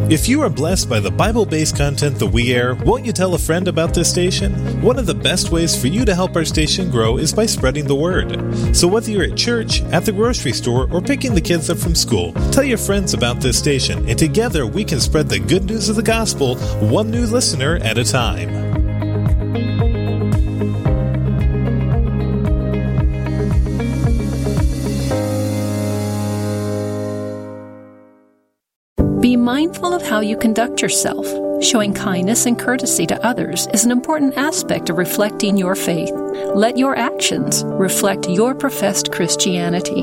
If you are blessed by the Bible-based content that we air, won't you tell a friend about this station? One of the best ways for you to help our station grow is by spreading the word. So whether you're at church, at the grocery store, or picking the kids up from school, tell your friends about this station, and together we can spread the good news of the gospel one new listener at a time. Be mindful of how you conduct yourself. Showing kindness and courtesy to others is an important aspect of reflecting your faith. Let your actions reflect your professed Christianity.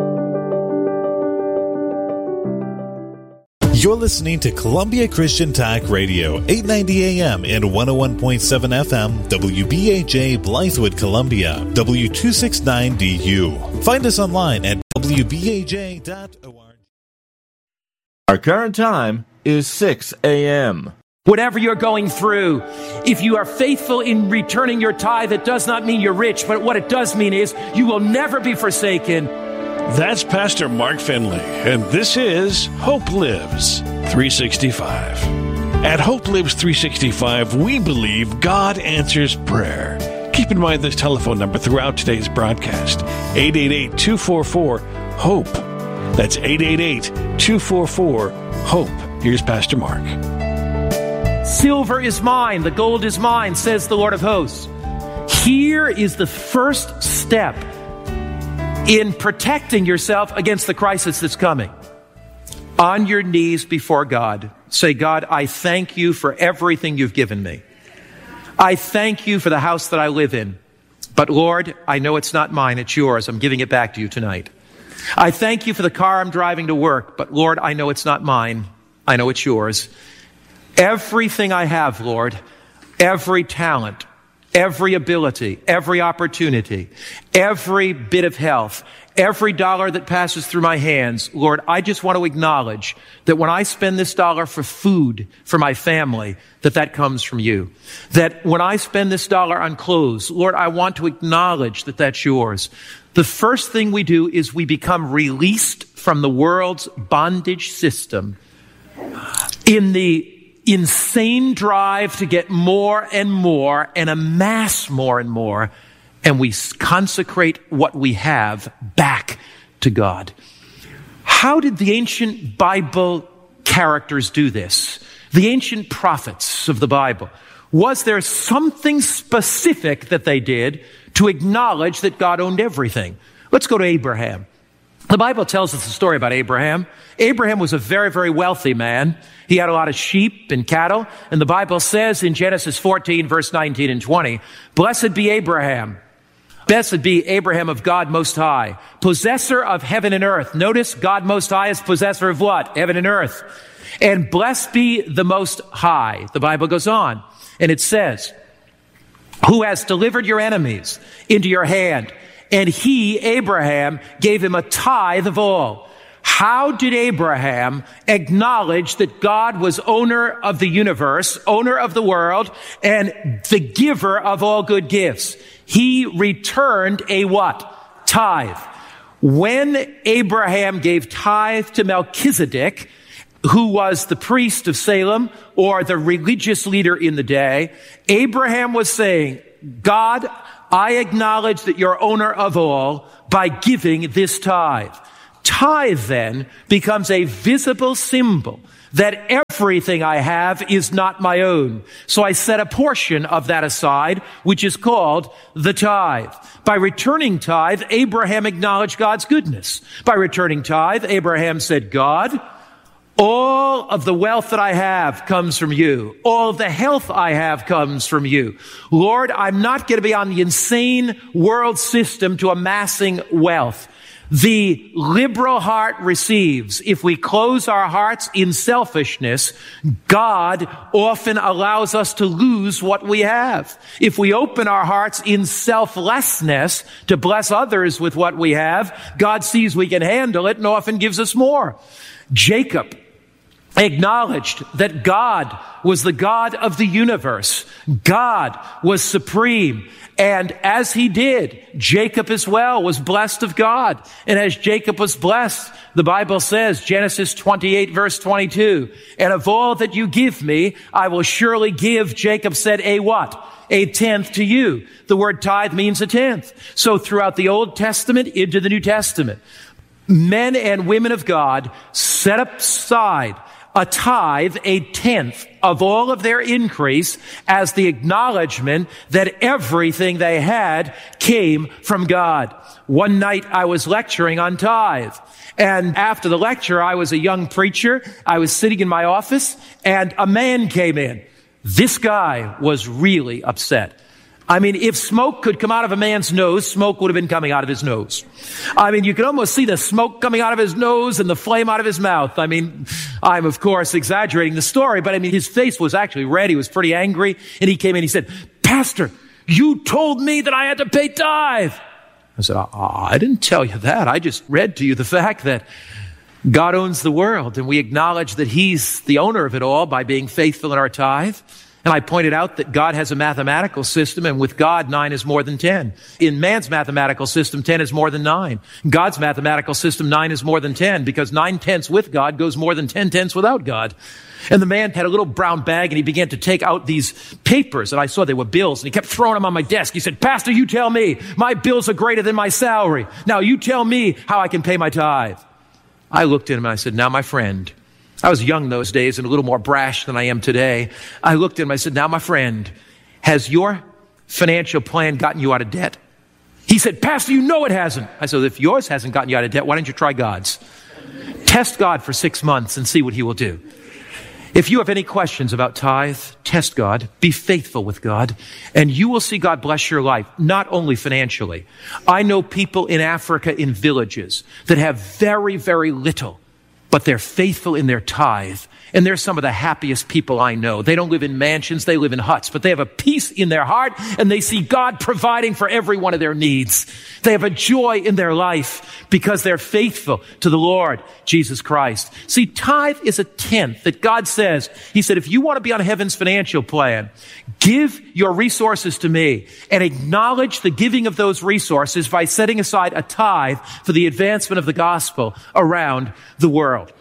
You're listening to Columbia Christian Talk Radio, 890 AM and 101.7 FM, WBAJ Blythewood, Columbia, W269DU. Find us online at WBAJ.org. Our current time is 6 a.m. Whatever you're going through, if you are faithful in returning your tithe, it does not mean you're rich, but what it does mean is you will never be forsaken. That's Pastor Mark Finley, and this is Hope Lives 365. At Hope Lives 365, we believe God answers prayer. Keep in mind this telephone number throughout today's broadcast, 888-244-HOPE. That's 888-244-HOPE. Here's Pastor Mark. Silver is mine, the gold is mine, says the Lord of hosts. Here is the first step in protecting yourself against the crisis that's coming. On your knees before God, say, God, I thank you for everything you've given me. I thank you for the house that I live in. But Lord, I know it's not mine, it's yours. I'm giving it back to you tonight. I thank you for the car I'm driving to work, but Lord, I know it's not mine. I know it's yours. Everything I have, Lord, every talent, every ability, every opportunity, every bit of health, every dollar that passes through my hands, Lord, I just want to acknowledge that when I spend this dollar for food for my family, that comes from you. That when I spend this dollar on clothes, Lord, I want to acknowledge that that's yours. The first thing we do is we become released from the world's bondage system in the insane drive to get more and more and amass more and more, and we consecrate what we have back to God. How did the ancient Bible characters do this? The ancient prophets of the Bible. Was there something specific that they did to acknowledge that God owned everything? Let's go to Abraham. The Bible tells us a story about Abraham. Abraham was a very, very wealthy man. He had a lot of sheep and cattle. And the Bible says in Genesis 14, verse 19 and 20, blessed be Abraham. Blessed be Abraham of God Most High, possessor of heaven and earth. Notice God Most High is possessor of what? Heaven and earth. And blessed be the Most High. The Bible goes on and it says, who has delivered your enemies into your hand. And he, Abraham, gave him a tithe of all. How did Abraham acknowledge that God was owner of the universe, owner of the world, and the giver of all good gifts? He returned a what? Tithe. When Abraham gave tithe to Melchizedek, who was the priest of Salem or the religious leader in the day, Abraham was saying, God, I acknowledge that you're owner of all by giving this tithe. Tithe then becomes a visible symbol that everything I have is not my own. So I set a portion of that aside, which is called the tithe. By returning tithe, Abraham acknowledged God's goodness. By returning tithe, Abraham said, God, all of the wealth that I have comes from you. All of the health I have comes from you. Lord, I'm not going to be on the insane world system to amassing wealth. The liberal heart receives. If we close our hearts in selfishness, God often allows us to lose what we have. If we open our hearts in selflessness to bless others with what we have, God sees we can handle it and often gives us more. Jacob acknowledged that God was the God of the universe. God was supreme. And as he did, Jacob as well was blessed of God. And as Jacob was blessed, the Bible says, Genesis 28 verse 22, and of all that you give me, I will surely give, Jacob said, a what? A tenth to you. The word tithe means a tenth. So throughout the Old Testament into the New Testament, men and women of God set aside a tithe, a tenth of all of their increase, as the acknowledgement that everything they had came from God. One night I was lecturing on tithe. And after the lecture, I was a young preacher. I was sitting in my office and a man came in. This guy was really upset. I mean, if smoke could come out of a man's nose, smoke would have been coming out of his nose. I mean, you could almost see the smoke coming out of his nose and the flame out of his mouth. I mean, I'm of course exaggerating the story, but I mean, his face was actually red. He was pretty angry. And he came in, he said, Pastor, you told me that I had to pay tithe. I said, I didn't tell you that. I just read to you the fact that God owns the world and we acknowledge that he's the owner of it all by being faithful in our tithe. And I pointed out that God has a mathematical system, and with God, 9 is more than 10. In man's mathematical system, 10 is more than 9. God's mathematical system, 9 is more than 10, because 9 tenths with God goes more than 10 tenths without God. And the man had a little brown bag, and he began to take out these papers, and I saw they were bills, and he kept throwing them on my desk. He said, Pastor, you tell me. My bills are greater than my salary. Now you tell me how I can pay my tithe. I looked at him, and I said, now, my friend, I was young those days and a little more brash than I am today. I looked at him, I said, now, my friend, has your financial plan gotten you out of debt? He said, Pastor, you know it hasn't. I said, if yours hasn't gotten you out of debt, why don't you try God's? Test God for 6 months and see what he will do. If you have any questions about tithe, test God, be faithful with God, and you will see God bless your life, not only financially. I know people in Africa in villages that have very, very little, but they're faithful in their tithe. And they're some of the happiest people I know. They don't live in mansions, they live in huts, but they have a peace in their heart and they see God providing for every one of their needs. They have a joy in their life because they're faithful to the Lord Jesus Christ. See, tithe is a tenth that God says. He said, if you want to be on heaven's financial plan, give your resources to me and acknowledge the giving of those resources by setting aside a tithe for the advancement of the gospel around the world.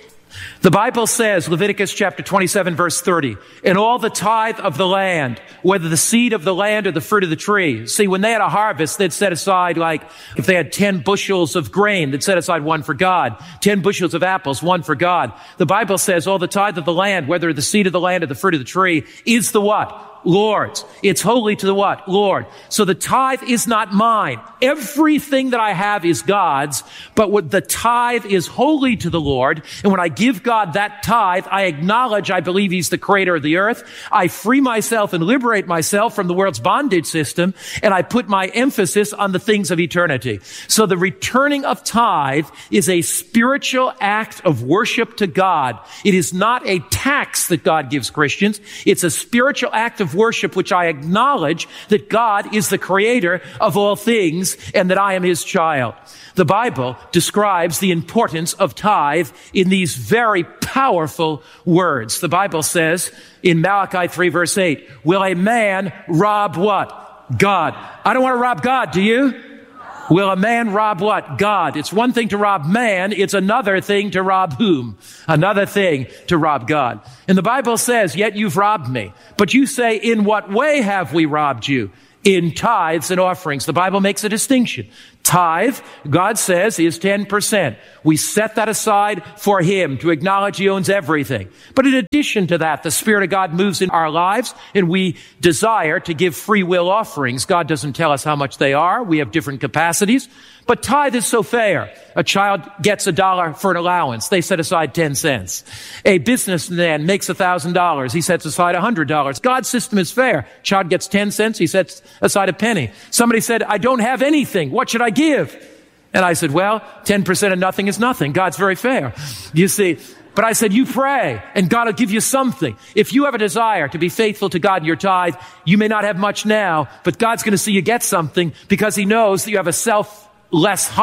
The Bible says, Leviticus chapter 27, verse 30, and all the tithe of the land, whether the seed of the land or the fruit of the tree. See, when they had a harvest, they'd set aside, like, if they had 10 bushels of grain, they'd set aside 1 for God. 10 bushels of apples, 1 for God. The Bible says all the tithe of the land, whether the seed of the land or the fruit of the tree, is the what? Lord's. It's holy to the what? Lord. So the tithe is not mine. Everything that I have is God's, but what the tithe is holy to the Lord. And when I give God that tithe, I acknowledge I believe he's the creator of the earth. I free myself and liberate myself from the world's bondage system, and I put my emphasis on the things of eternity. So the returning of tithe is a spiritual act of worship to God. It is not a tax that God gives Christians. It's a spiritual act of worship which I acknowledge that God is the creator of all things and that I am his child. The Bible describes the importance of tithe in these very powerful words. The Bible says in Malachi 3 verse 8, will a man rob what? God. I don't want to rob God, do you? Will a man rob what? God. It's one thing to rob man. It's another thing to rob whom? Another thing to rob God. And the Bible says, yet you've robbed me. But you say, in what way have we robbed you? In tithes and offerings. The Bible makes a distinction. Tithe, God says, is 10%. We set that aside for him to acknowledge he owns everything. But in addition to that, the Spirit of God moves in our lives and we desire to give free will offerings. God doesn't tell us how much they are. We have different capacities. But tithe is so fair. A child gets $1 for an allowance. They set aside 10 cents. A businessman makes $1,000. He sets aside $100. God's system is fair. Child gets 10 cents. He sets aside a penny. Somebody said, I don't have anything. What should I give? And I said, well, 10% of nothing is nothing. God's very fair. You see, but I said, you pray and God will give you something. If you have a desire to be faithful to God in your tithe, you may not have much now, but God's going to see you get something because he knows that you have a selfless heart.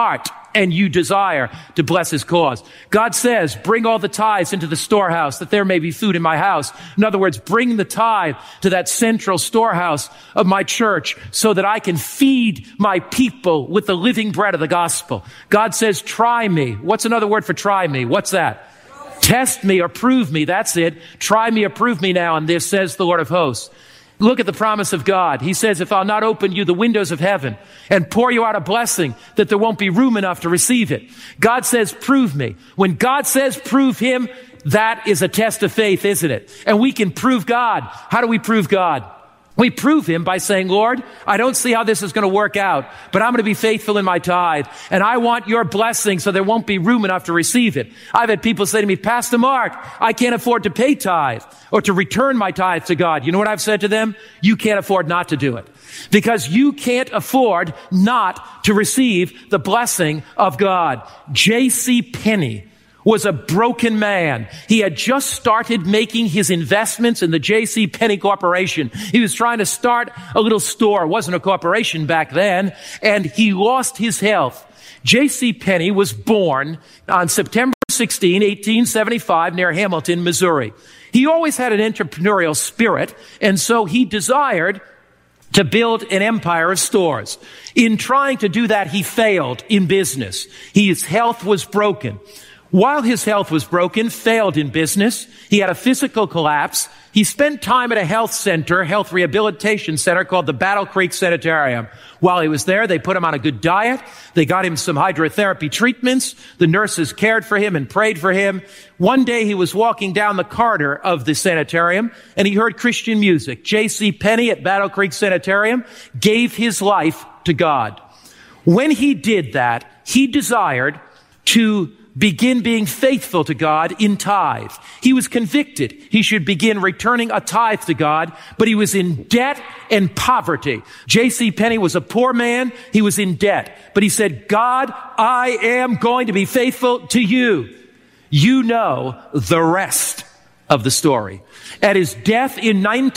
and you desire to bless his cause. God says, bring all the tithes into the storehouse that there may be food in my house. In other words, bring the tithe to that central storehouse of my church so that I can feed my people with the living bread of the gospel. God says, try me. What's another word for try me? What's that? Test me or prove me. That's it. Try me or prove me now. And this says the Lord of hosts. Look at the promise of God. He says, if I'll not open you the windows of heaven and pour you out a blessing, that there won't be room enough to receive it. God says, prove me. When God says, prove him, that is a test of faith, isn't it? And we can prove God. How do we prove God? We prove him by saying, Lord, I don't see how this is going to work out, but I'm going to be faithful in my tithe, and I want your blessing so there won't be room enough to receive it. I've had people say to me, Pastor Mark, I can't afford to pay tithe or to return my tithe to God. You know what I've said to them? You can't afford not to do it, because you can't afford not to receive the blessing of God. J.C. Penney was a broken man. He had just started making his investments in the J.C. Penney Corporation. He was trying to start a little store. It wasn't a corporation back then. And he lost his health. J.C. Penney was born on September 16, 1875, near Hamilton, Missouri. He always had an entrepreneurial spirit, and so he desired to build an empire of stores. In trying to do that, he failed in business. His health was broken. While his health was broken, failed in business, he had a physical collapse. He spent time at a health rehabilitation center called the Battle Creek Sanitarium. While he was there, they put him on a good diet. They got him some hydrotherapy treatments. The nurses cared for him and prayed for him. One day he was walking down the corridor of the sanitarium and he heard Christian music. J.C. Penney at Battle Creek Sanitarium gave his life to God. When he did that, he desired to begin being faithful to God in tithe. He was convicted he should begin returning a tithe to God, but he was in debt and poverty. J.C. Penney was a poor man. He was in debt. But he said, God, I am going to be faithful to you. You know the rest of the story. At his death in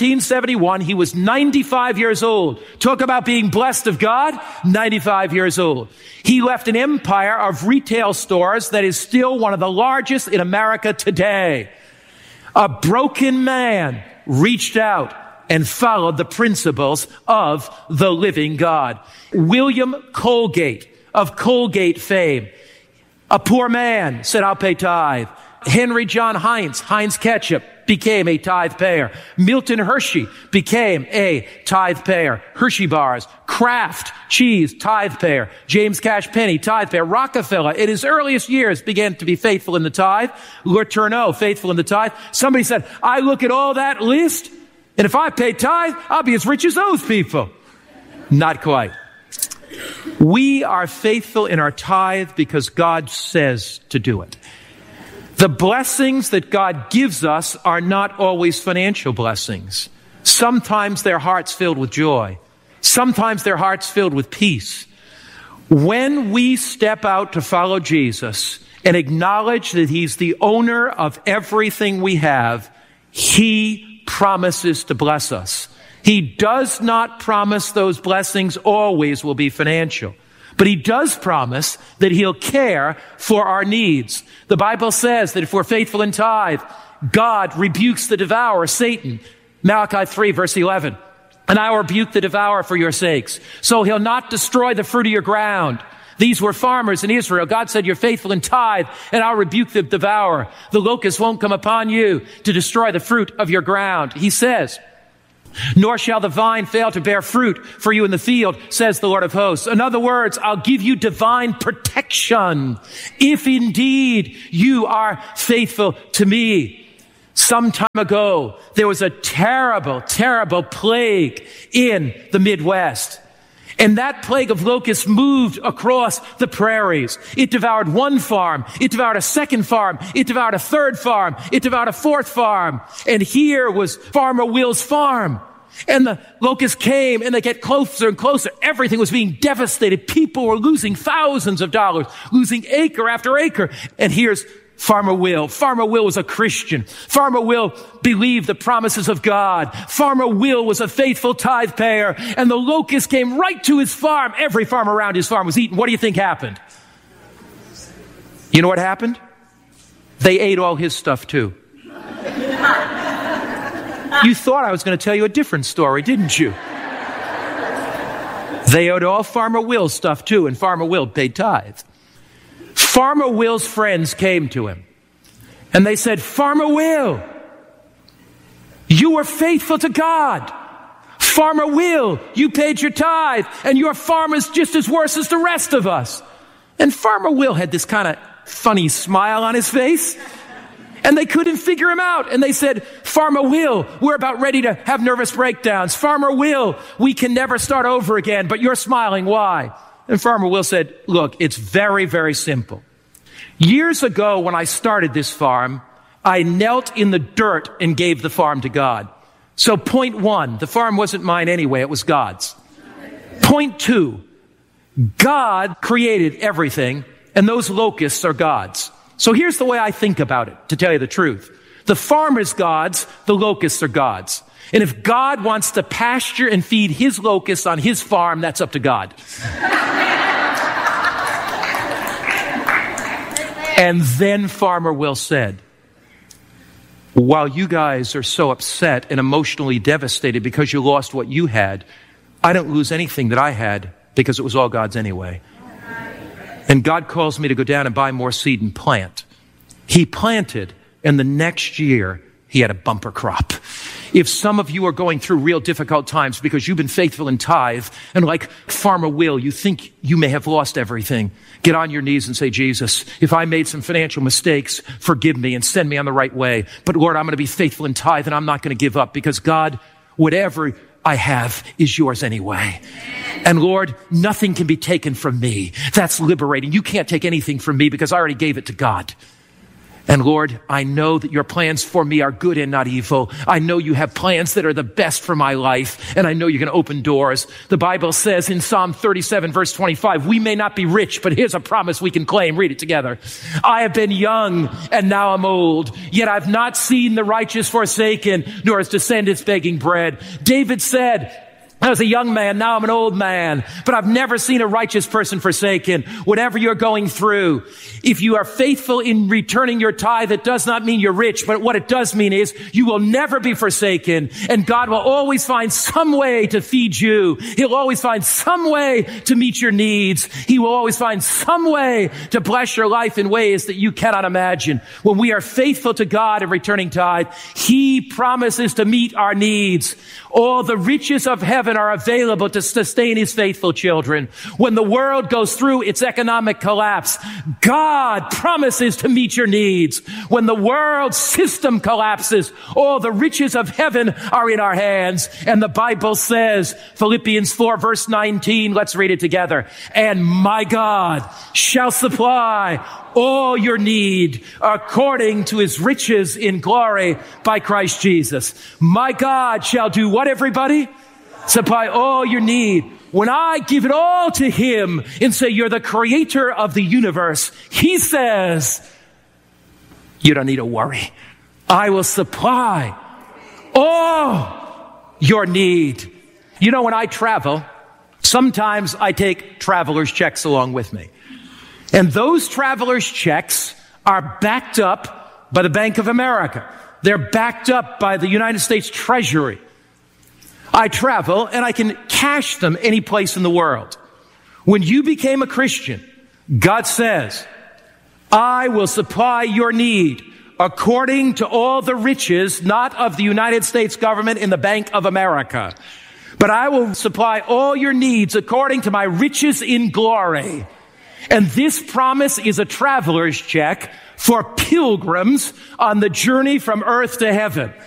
1971, he was 95 years old. Talk about being blessed of God, 95 years old. He left an empire of retail stores that is still one of the largest in America today. A broken man reached out and followed the principles of the living God. William Colgate of Colgate fame, a poor man, said, I'll pay tithe. Henry John Heinz, Heinz Ketchup, became a tithe payer. Milton Hershey became a tithe payer. Hershey bars, Kraft cheese, tithe payer. James Cash Penney, tithe payer. Rockefeller, in his earliest years, began to be faithful in the tithe. Letourneau, faithful in the tithe. Somebody said, I look at all that list, and if I pay tithe, I'll be as rich as those people. Not quite. We are faithful in our tithe because God says to do it. The blessings that God gives us are not always financial blessings. Sometimes they're hearts filled with joy. Sometimes they're hearts filled with peace. When we step out to follow Jesus and acknowledge that He's the owner of everything we have, He promises to bless us. He does not promise those blessings always will be financial. But He does promise that He'll care for our needs. The Bible says that if we're faithful in tithe, God rebukes the devourer, Satan. Malachi 3, verse 11. And I will rebuke the devourer for your sakes. So he'll not destroy the fruit of your ground. These were farmers in Israel. God said, you're faithful in tithe, and I'll rebuke the devourer. The locust won't come upon you to destroy the fruit of your ground. He says, nor shall the vine fail to bear fruit for you in the field, says the Lord of hosts. In other words, I'll give you divine protection if indeed you are faithful to me. Some time ago, there was a terrible, terrible plague in the Midwest. And that plague of locusts moved across the prairies. It devoured one farm. It devoured a second farm. It devoured a third farm. It devoured a fourth farm. And here was Farmer Will's farm. And the locusts came and they get closer and closer. Everything was being devastated. People were losing thousands of dollars, losing acre after acre. And here's Farmer Will. Farmer Will was a Christian. Farmer Will believed the promises of God. Farmer Will was a faithful tithe payer. And the locust came right to his farm. Every farm around his farm was eaten. What do you think happened? You know what happened? They ate all his stuff too. You thought I was going to tell you a different story, didn't you? They ate all Farmer Will's stuff too, and Farmer Will paid tithe. Farmer Will's friends came to him, and they said, Farmer Will, you were faithful to God. Farmer Will, you paid your tithe, and your farm is just as worse as the rest of us. And Farmer Will had this kind of funny smile on his face, and they couldn't figure him out. And they said, Farmer Will, we're about ready to have nervous breakdowns. Farmer Will, we can never start over again, but you're smiling. Why? And Farmer Will said, look, it's very, very simple. Years ago, when I started this farm, I knelt in the dirt and gave the farm to God. So point one, the farm wasn't mine anyway, it was God's. Point two, God created everything, and those locusts are God's. So here's the way I think about it, to tell you the truth. The farm is God's, the locusts are God's. And if God wants to pasture and feed his locusts on his farm, that's up to God. And then Farmer Will said, while you guys are so upset and emotionally devastated because you lost what you had, I don't lose anything that I had because it was all God's anyway. And God calls me to go down and buy more seed and plant. He planted, and the next year, he had a bumper crop. If some of you are going through real difficult times because you've been faithful in tithe, and like Farmer Will, you think you may have lost everything, get on your knees and say, Jesus, if I made some financial mistakes, forgive me and send me on the right way. But Lord, I'm going to be faithful in tithe, and I'm not going to give up because God, whatever I have is yours anyway. And Lord, nothing can be taken from me. That's liberating. You can't take anything from me because I already gave it to God. And Lord, I know that your plans for me are good and not evil. I know you have plans that are the best for my life, and I know you're going to open doors. The Bible says in Psalm 37, verse 25, we may not be rich, but here's a promise we can claim. Read it together. I have been young, and now I'm old, yet I've not seen the righteous forsaken, nor his descendants begging bread. David said, I was a young man, now I'm an old man, but I've never seen a righteous person forsaken. Whatever you're going through, if you are faithful in returning your tithe, it does not mean you're rich, but what it does mean is you will never be forsaken, and God will always find some way to feed you. He'll always find some way to meet your needs. He will always find some way to bless your life in ways that you cannot imagine. When we are faithful to God in returning tithe, he promises to meet our needs. All the riches of heaven are available to sustain his faithful children. When the world goes through its economic collapse, God promises to meet your needs. When the world system collapses, all the riches of heaven are in our hands. And the Bible says, Philippians 4 verse 19, let's read it together. And my God shall supply all your need according to his riches in glory by Christ Jesus. My God shall do what, everybody? Supply all your need. When I give it all to him and say, you're the creator of the universe, he says, you don't need to worry. I will supply all your need. You know, when I travel, sometimes I take traveler's checks along with me. And those traveler's checks are backed up by the Bank of America. They're backed up by the United States Treasury. I travel and I can cash them any place in the world. When you became a Christian, God says, I will supply your need according to all the riches, not of the United States government in the Bank of America, but I will supply all your needs according to my riches in glory. And this promise is a traveler's check for pilgrims on the journey from earth to heaven.